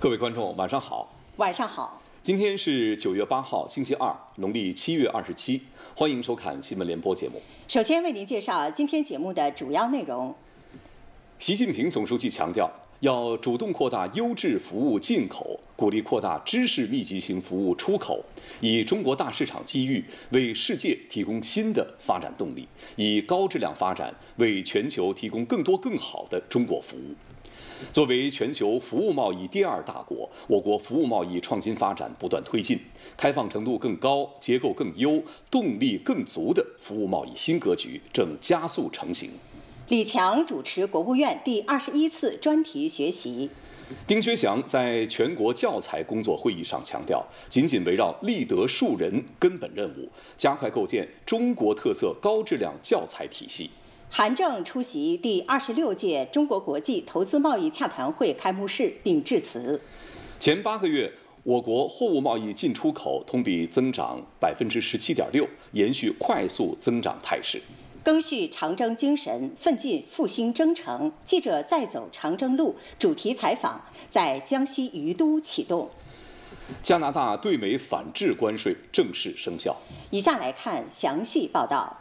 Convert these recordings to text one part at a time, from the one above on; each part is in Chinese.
各位观众，晚上好。 晚上好。 今天是9月8号，星期二，农历7月27。欢迎收看新闻联播节目。 首先为您介绍今天节目的主要内容。 习近平总书记强调，要主动扩大优质服务进口，鼓励扩大知识密集型服务出口，以中国大市场机遇为世界提供新的发展动力，以高质量发展为全球提供更多更好的中国服务。作为全球服务贸易第二大国，我国服务贸易创新发展不断推进，开放程度更高、结构更优、动力更足的服务贸易新格局正加速成型。 李强主持国务院第21次专题学习。 丁薛祥在全国教材工作会议上强调，紧紧围绕立德树人根本任务，加快构建中国特色高质量教材体系。 韩正出席第26届中国国际投资贸易洽谈会开幕式并致辞。 前8个月，我国货物贸易进出口同比增长17.6%，延续快速增长态势。 赓续长征精神，奋进复兴征程。记者再走长征路主题采访在江西于都启动。 加拿大对美反制关税正式生效。 以下来看详细报道。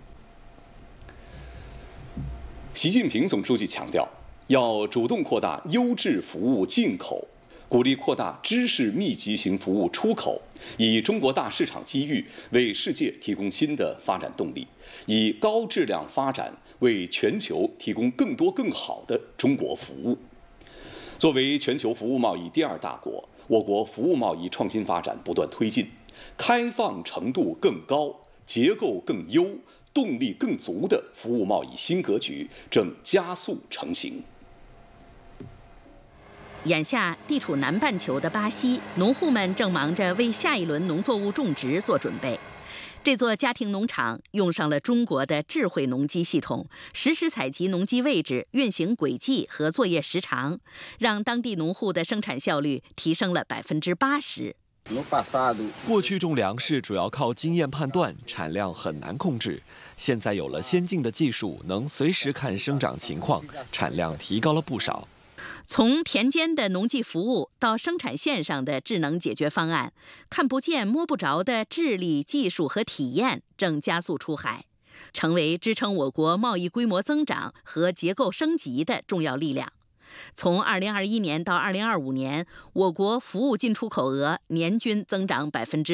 习近平总书记强调，要主动扩大优质服务进口，鼓励扩大知识密集型服务出口，以中国大市场机遇为世界提供新的发展动力，以高质量发展为全球提供更多更好的中国服务。作为全球服务贸易第二大国，我国服务贸易创新发展不断推进，开放程度更高、结构更优、动力更足的服务贸易新格局正加速成型。 眼下，地处南半球的巴西农户们正忙着为下一轮农作物种植做准备。这座家庭农场用上了中国的智慧农机系统，实时采集农机位置、运行轨迹和作业时长，让当地农户的生产效率提升了80%。 过去种粮食主要靠经验判断，产量很难控制。现在有了先进的技术，能随时看生长情况，产量提高了不少。 从田间的农技服务到生产线上的智能解决方案，看不见摸不着的智力、技术和体验正加速出海，成为支撑我国贸易规模增长和结构升级的重要力量。从2021年到2025年，我国服务进出口额年均增长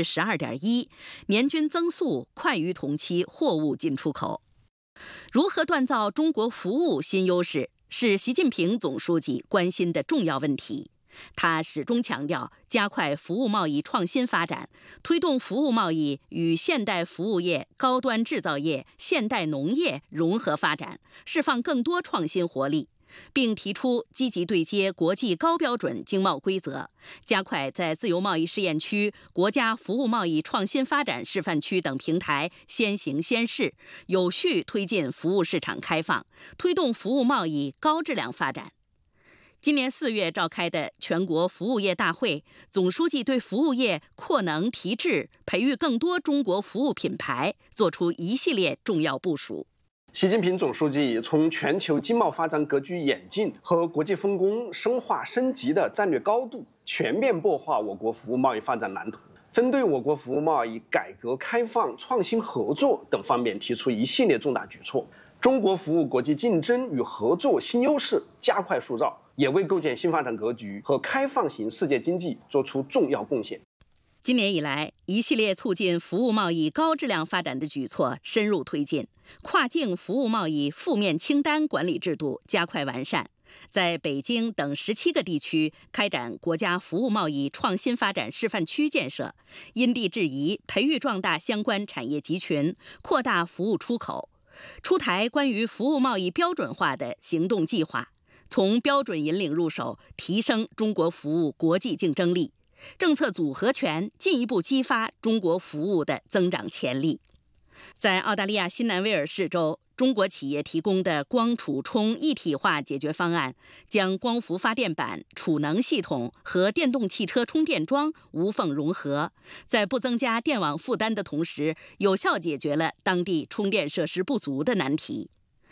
12.1%，年均增速快于同期货物进出口。如何锻造中国服务新优势，是习近平总书记关心的重要问题。他始终强调加快服务贸易创新发展，推动服务贸易与现代服务业、高端制造业、现代农业融合发展，释放更多创新活力，并提出积极对接国际高标准经贸规则，加快在自由贸易试验区、国家服务贸易创新发展示范区等平台先行先试，有序推进服务市场开放，推动服务贸易高质量发展。今年4月召开的全国服务业大会，总书记对服务业扩能提质、培育更多中国服务品牌作出一系列重要部署。 习近平总书记从全球经贸发展格局演进和国际分工深化升级的战略高度，全面擘画我国服务贸易发展蓝图，针对我国服务贸易改革开放、创新合作等方面提出一系列重大举措，中国服务国际竞争与合作新优势加快塑造，也为构建新发展格局和开放型世界经济做出重要贡献。 今年以来，一系列促进服务贸易高质量发展的举措深入推进，跨境服务贸易负面清单管理制度加快完善，在北京等17个地区开展国家服务贸易创新发展示范区建设，因地制宜培育壮大相关产业集群，扩大服务出口，出台关于服务贸易标准化的行动计划，从标准引领入手，提升中国服务国际竞争力。政策组合拳进一步激发中国服务的增长潜力。在澳大利亚新南威尔士州，中国企业提供的光储充一体化解决方案，将光伏发电板、储能系统和电动汽车充电桩无缝融合，在不增加电网负担的同时，有效解决了当地充电设施不足的难题。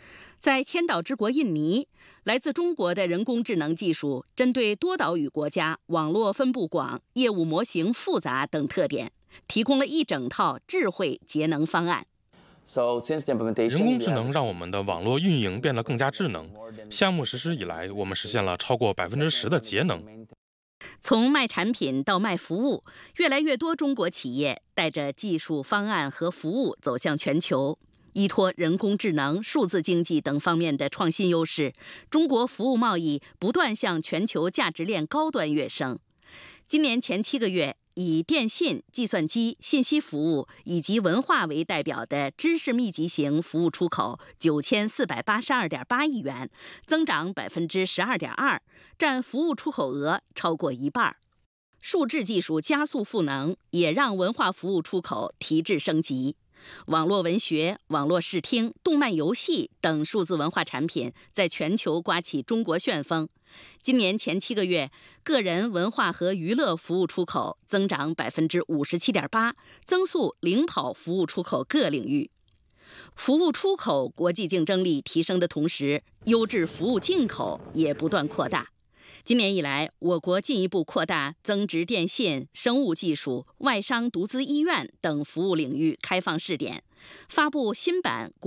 在千岛之国印尼，来自中国的人工智能技术针对多岛屿国家网络分布广、业务模型复杂等特点，提供了一整套智慧节能方案。 人工智能让我们的网络运营变得更加智能。项目实施以来，我们实现了超过10%的节能。 从卖产品到卖服务，越来越多中国企业带着技术方案和服务走向全球。依托人工智能、数字经济等方面的创新优势，中国服务贸易不断向全球价值链高端跃升。今年前7个月，以电信、计算机、信息服务以及文化为代表的知识密集型服务出口9482.8亿元，增长12.2%，占服务出口额超过一半。数字技术加速赋能，也让文化服务出口提质升级。网络文学、网络视听、动漫游戏等数字文化产品在全球刮起中国旋风。今年前7个月，个人文化和娱乐服务出口增长57.8%，增速领跑服务出口各领域。服务出口国际竞争力提升的同时，优质服务进口也不断扩大。今年以来，我国进一步扩大增值电信、生物技术、外商独资医院等服务领域开放试点，发布新版